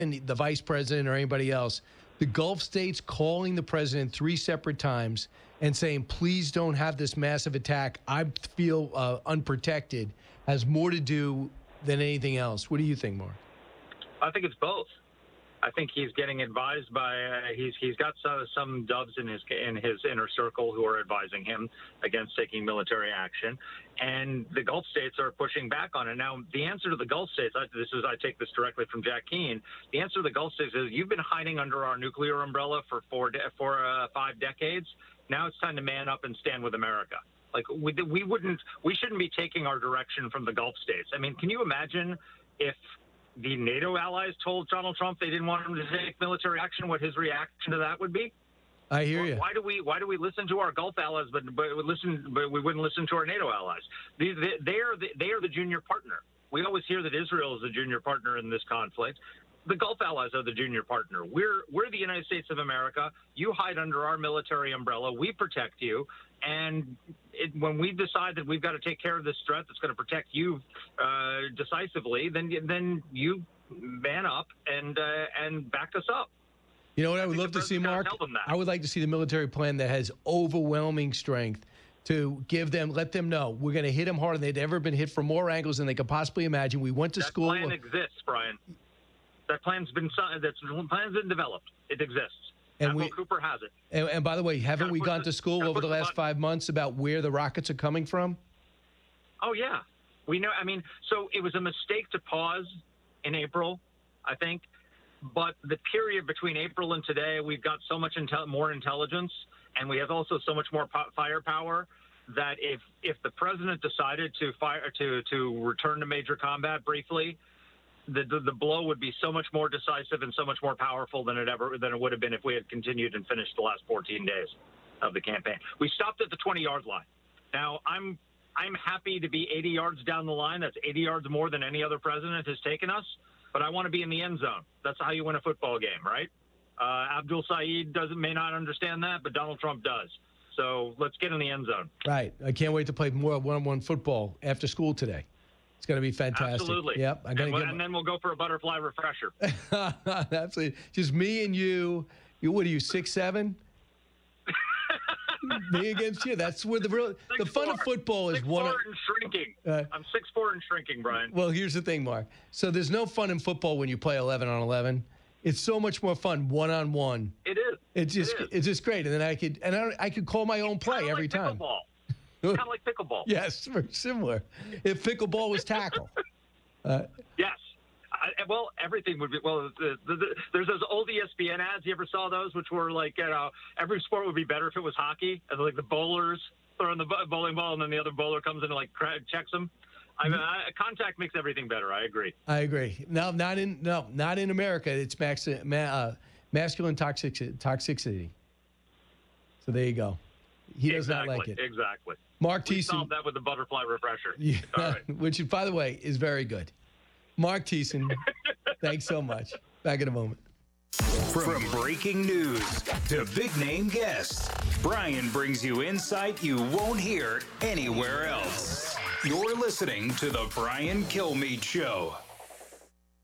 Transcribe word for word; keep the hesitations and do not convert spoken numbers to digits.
the vice president or anybody else, the Gulf states calling the president three separate times and saying, please don't have this massive attack, I feel uh, unprotected, has more to do than anything else. What do you think, Mark? I think it's both. I think he's getting advised by uh, he's he's got some, some doves in his in his inner circle who are advising him against taking military action, and the Gulf states are pushing back on it. Now, the answer to the Gulf states, I, this is I take this directly from Jack Keane. The answer to the Gulf states is you've been hiding under our nuclear umbrella for four de- for uh, five decades. Now it's time to man up and stand with America. Like we we wouldn't we shouldn't be taking our direction from the Gulf states. I mean, can you imagine if the NATO allies told Donald Trump they didn't want him to take military action, what his reaction to that would be? I hear you. Why do we why do we listen to our Gulf allies, but but we listen but we wouldn't listen to our NATO allies? They, they, they are the, they are the junior partner. We always hear that Israel is the junior partner in this conflict. The Gulf allies are the junior partner. We're we're the United States of America. You hide under our military umbrella. We protect you. And it, when we decide that we've got to take care of this threat that's going to protect you uh, decisively, then then you man up and uh, and back us up. You know what I, I would love to see, Mark? I would like to see the military plan that has overwhelming strength to give them, let them know we're going to hit them harder than they've ever been hit from more angles than they could possibly imagine. We went to that school. That plan exists, Brian. That plan's been that's plan's been developed. It exists. And Admiral we, Cooper has it. And, and by the way, haven't we gone the, to school over the last the five months about where the rockets are coming from? Oh, yeah. We know. I mean, so it was a mistake to pause in April, I think. But the period between April and today, we've got so much intel- more intelligence, and we have also so much more po- firepower that if if the president decided to fire to to return to major combat briefly, The, the the blow would be so much more decisive and so much more powerful than it ever than it would have been if we had continued and finished the last fourteen days of the campaign. We stopped at the twenty-yard line. Now I'm I'm happy to be eighty yards down the line. That's eighty yards more than any other president has taken us. But I want to be in the end zone. That's how you win a football game, right? Uh, Abdul Saeed doesn't may not understand that, but Donald Trump does. So let's get in the end zone. Right. I can't wait to play more one-on-one football after school today. It's going to be fantastic. Absolutely. Yep. I'm and, get and then we'll go for a butterfly refresher. Absolutely. Just me and you. You what are you, six seven? Me against you. That's where the real six, the fun four. of football is six, one. Four and shrinking. Uh, I'm six four and shrinking, Brian. Well, here's the thing, Mark. So there's no fun in football when you play eleven on eleven. It's so much more fun one on one. It is. It's just it is. it's just great, and then I could and I, I could call my own it's play every like time. Pickleball. Kind of like pickleball. Yes, very similar. If pickleball was tackle. Uh, yes. I, well, everything would be. Well, the, the, the, there's those old E S P N ads. You ever saw those, which were like, you know, every sport would be better if it was hockey, and like the bowlers throwing the bowling ball, and then the other bowler comes in and like checks them. I mean, I, contact makes everything better. I agree. I agree. No, not in no, not in America. It's max, ma, uh, masculine toxic, toxicity. So there you go. He does exactly, not like it. Exactly. Mark we Thiessen. solved that with the butterfly refresher. Yeah, All right. Which, by the way, is very good. Mark Thiessen, thanks so much. Back in a moment. From breaking news to big name guests, Brian brings you insight you won't hear anywhere else. You're listening to The Brian Kilmeade Show.